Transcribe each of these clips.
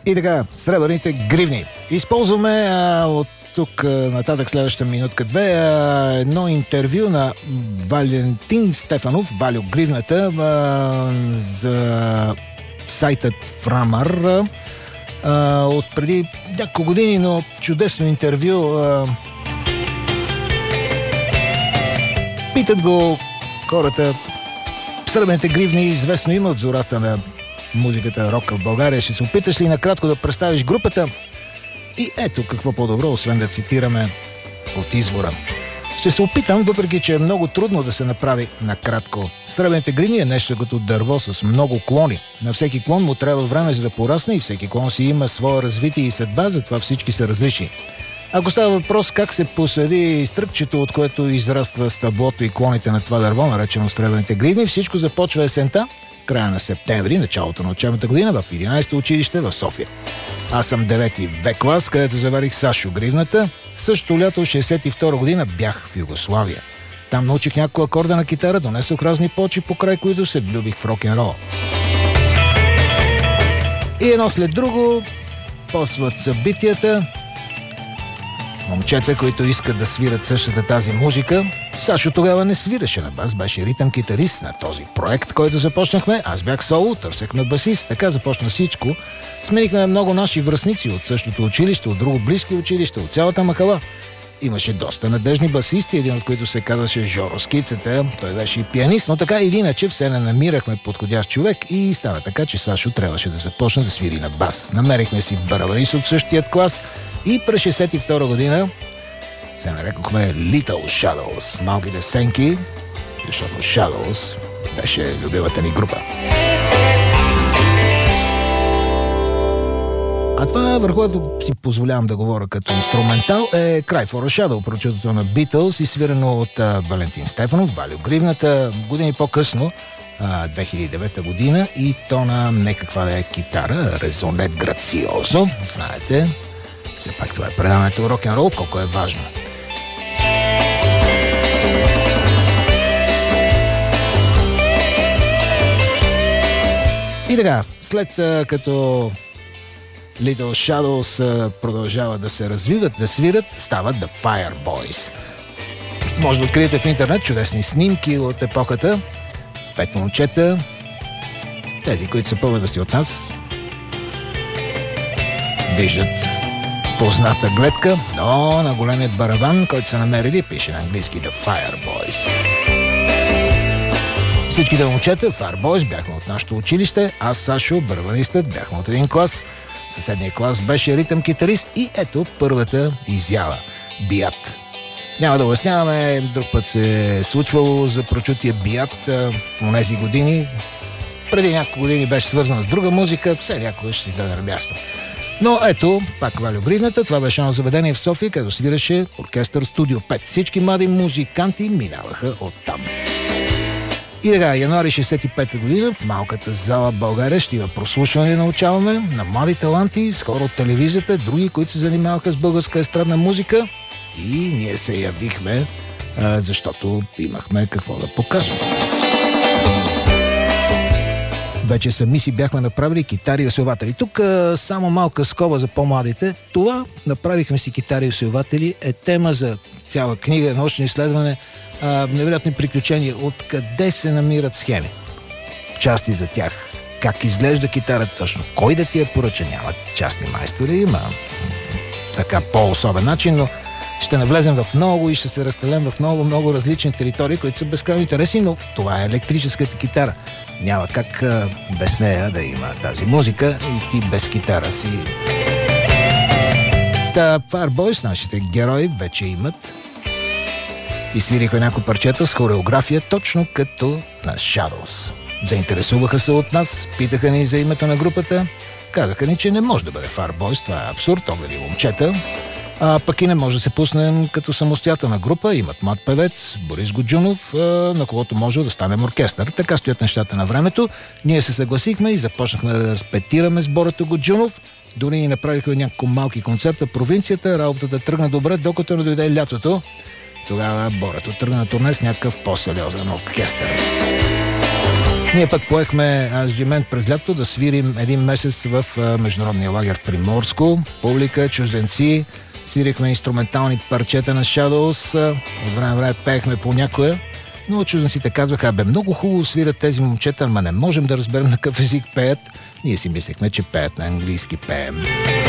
И така, сребърните гривни. Използваме от тук нататък следващата минутка-две едно интервю на Валентин Стефанов, Валю Гривната, за сайтът Фрамър от преди няколко години, но чудесно интервю. Питат го хората, сребърните гривни известно има от зората на музиката рок в България. Ще се опиташ ли накратко да представиш групата? И ето какво по-добро, освен да цитираме от извора. Ще се опитам, въпреки че е много трудно да се направи накратко. Сребърните гривни е нещо като дърво с много клони. На всеки клон му трябва време за да порасне и всеки клон си има своя развитие и съдба, затова всички са различни. Ако става въпрос как се посади стръкчето, от което израства стъблото и клоните на това дърво, наречено сребърните гривни, всичко започва есента, края на септември, началото на учебната година в 11-то училище в София. Аз съм 9-ти В клас, където заварих Сашо Гривната. Същото лято, 62 година, бях в Югославия. Там научих няколко акорда на китара, донесох разни почи, покрай които се влюбих в рок-н-рол. И едно след друго посват събитията. Момчета, които искат да свират същата тази музика. Сашо тогава не свираше на бас, беше ритъм китарист на този проект, който започнахме. Аз бях соло, търсехме басист, така започна всичко. Сменихме много наши връстници от същото училище, от друго близки училища, от цялата махала. Имаше доста надежни басисти, един от които се казваше Жоро Скицата. Той беше и пианист, но така или иначе все не намирахме подходящ човек и стана така, че Сашо трябваше да започне да свири на бас. Намерихме си барабанист от същият клас и през 62 година се нарекохме Little Shadows, малките сенки, защото Shadows беше любимата ни група. А това, върху което си позволявам да говоря като инструментал, е Cry for a Shadow, прочутото на Beatles, изсвирено от Валентин Стефанов, Валю Гривната, години по-късно, 2009 година, и то на не каква да е китара, резонет грациозо, знаете, все пак това е предаването рок-н-рол, колко е важно. И така, след като Little Shadows продължават да се развиват, да свират, стават The Fireboys. Може да откриете в интернет чудесни снимки от епохата. 5 момчета, тези, които са по-възрастни от нас, виждат позната гледка, но на големият барабан, който са намерили, пише на английски The Fireboys. Всичките момчета, Fireboys, бяхме от нашето училище, аз, Сашо, барабанистът, бяхме от един клас. Съседния клас беше ритъм китарист и ето първата изява – Биат. Няма да обясняваме, друг път се е случвало за прочутия Биат в тези години. Преди няколко години беше свързано с друга музика, все някога ще си даде на място. Но ето, пак Валю Гривната, това беше едно заведение в София, където свираше оркестър Студио 5. Всички млади музиканти минаваха оттам. И така, януари 65 година в малката зала в България ще има прослушване, научаваме, на млади таланти, с хора от телевизията, други, които се занимаваха с българска естрадна музика, и ние се явихме, защото имахме какво да покажем. Вече сами си бяхме направили китари и усилватели. Тук само малка скоба за по-младите. Това направихме си китари и усилватели е тема за цяла книга, научно изследване, невероятни приключения. Откъде се намират схеми? Части за тях. Как изглежда китарата точно? Кой да ти я поръча? Няма частни майстори, има така по-особен начин, но ще навлезем в много и ще се разстелем в много различни територии, които са безкрайно интересни, но това е електрическата китара. Няма как без нея да има тази музика и ти без китара си. Та Fireboys, нашите герои, вече имат и свирихме някои парчета с хореография, точно като на Shadows. Заинтересуваха се от нас, питаха ни за името на групата, казаха ни, че не може да бъде Fireboys, това е абсурд, огледи момчета. Пък и не може да се пуснем като самостоятелна група. Имат млад певец Борис Годжунов, на когото може да станем оркестър. Така стоят нещата на времето. Ние се съгласихме и започнахме да репетираме с Борето Годжунов. Дори ни направиха няколко малки концерта в провинцията. Работата тръгна добре, докато не дойде лятото. Тогава Борето тръгна на турне с някакъв по-сериозен оркестър. Ние пък поехме ангажимент през лято да свирим един месец в международния лагер Приморско. Публика, чужденци, свирихме инструментални парчета на Shadows. От време на време пеехме по някоя, но чужденците казваха: бе, много хубаво свирят тези момчета, ама не можем да разберем на какъв език пеят. Ние си мислехме, че пеят на английски, пеем.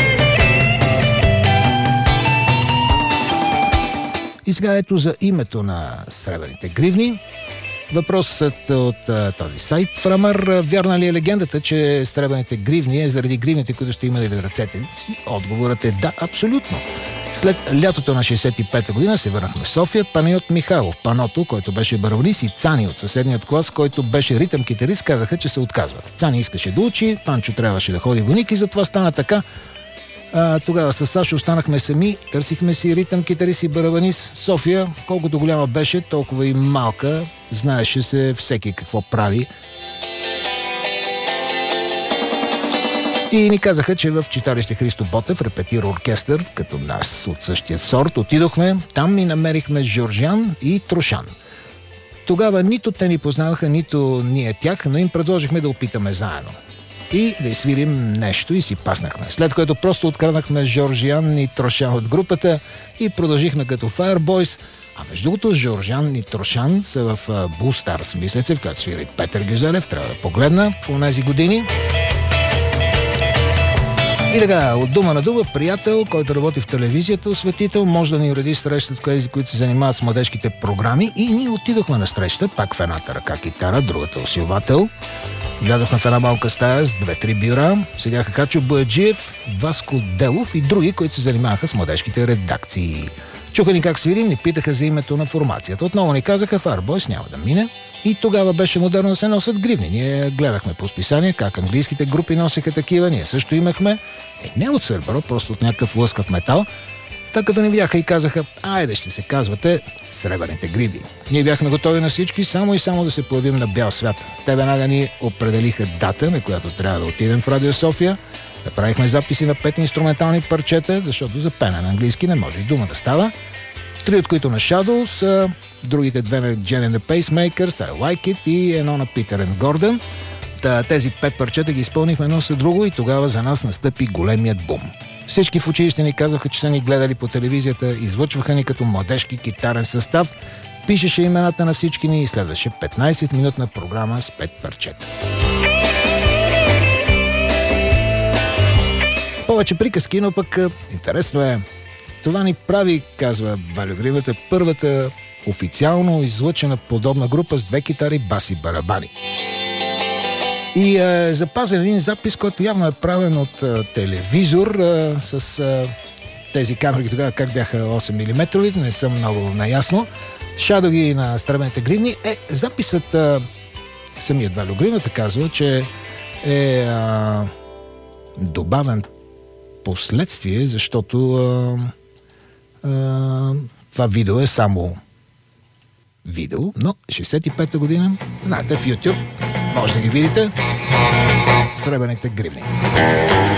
И сега ето за името на Сребърните гривни. Въпросът от този сайт Фрамар: вярна ли е легендата, че Сребърните гривни е заради гривните, които сте имали в ръцете си? Отговорът е да, абсолютно. След лятото на 65-та година се върнахме в София. Панайот Михайлов, Паното, който беше барабанист, и Цани от съседният клас, който беше ритъм-китарист, казаха, че се отказват. Цани искаше да учи, Панчо трябваше да ходи войник и затова стана така. Тогава с Сашо останахме сами, търсихме си ритъм-китарист и барабанист. София, колкото голяма беше, толкова и малка, знаеше се всеки какво прави. И ни казаха, че в читалище Христо Ботев репетира оркестър, като нас от същия сорт. Отидохме, там и намерихме Жоржян и Трошан. Тогава нито те ни познаваха, нито ние тях, но им предложихме да опитаме заедно и да свирим нещо и си паснахме. След което просто откраднахме Жоржян и Трошан от групата и продължихме като Fireboys. А между другото, Жоржян и Трошан са в Blue Stars, мисля се, в която свири Петър Гюзелев. Трябва да погледна по тези години. И така, от дума на дума, приятел, който работи в телевизията, осветител, може да ни уреди среща с тези, които се занимават с младежките програми. И ние отидохме на среща, пак в едната ръка китара, другата усилвател. Влязохме в една малка стая с 2-3 бюра. Седяха Хачо Бояджиев, Васко Делов и други, които се занимаваха с младежките редакции. Чуха ни как свирим, ни питаха за името на формацията. Отново ни казаха: Fireboys няма да мине. И тогава беше модерно да се носят гривни. Ние гледахме по списание как английските групи носиха такива. Ние също имахме. Не от сърбър, просто от някакъв лъскав метал. Така като ни видяха и казаха: айде, ще се казвате Сребърните гривни. Ние бяхме готови на всички, само и само да се появим на бял свят. Те веднага ни определиха дата, на която трябва да отидем в Радио София. Направихме записи на 5 инструментални парчета, защото за пене на английски не може и дума да става. 3 от които на Shadows, другите 2 на Jen and the Pacemakers, I Like It и едно на Peter and Gordon. Тези 5 парчета ги изпълнихме едно след друго и тогава за нас настъпи големият бум. Всички в училище ни казваха, че са ни гледали по телевизията, излъчваха ни като младежки китарен състав, пишеше имената на всички ни и следваше 15-минутна програма с 5 парчета. Повече приказки, но пък интересно е. Това ни прави, казва Валю Гривата, първата официално излъчена подобна група с 2 китари, бас и барабани. И е запазен един запис, който явно е правен от телевизор с тези камери тогава, как бяха 8 мм, не съм много наясно. Шадоги на Сребърните гривни. Записът, самият Валю Гривата казва, че е добавен последствие, защото това видео е само видео, но 65-та година, знаете, в YouTube може да ги видите. Сребърните гривни.